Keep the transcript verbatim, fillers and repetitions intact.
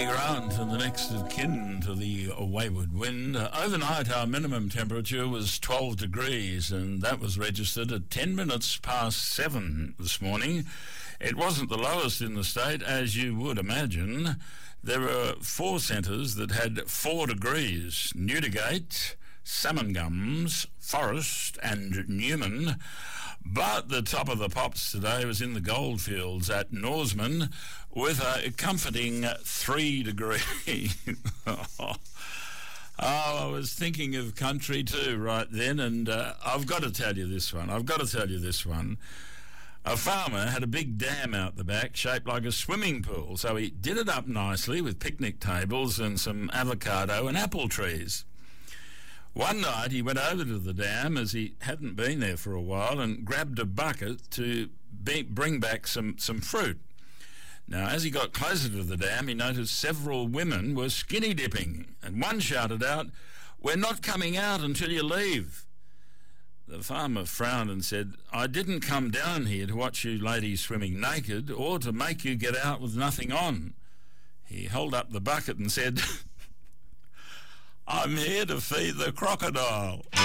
Grant and the next of kin to the wayward wind. Uh, overnight, our minimum temperature was twelve degrees, and that was registered at ten minutes past seven this morning. It wasn't the lowest in the state, as you would imagine. There were four centres that had four degrees: Newdigate, Salmon Gums, Forest and Newman. But the top of the pops today was in the goldfields at Norseman with a comforting three degrees. Oh, I was thinking of country too right then, and uh, I've got to tell you this one. I've got to tell you this one. A farmer had a big dam out the back shaped like a swimming pool, so he did it up nicely with picnic tables and some avocado and apple trees. One night he went over to the dam, as he hadn't been there for a while, and grabbed a bucket to be, bring back some, some fruit. Now, as he got closer to the dam, he noticed several women were skinny dipping, and one shouted out, "We're not coming out until you leave." The farmer frowned and said, "I didn't come down here to watch you ladies swimming naked or to make you get out with nothing on." He held up the bucket and said, "I'm here to feed the crocodile."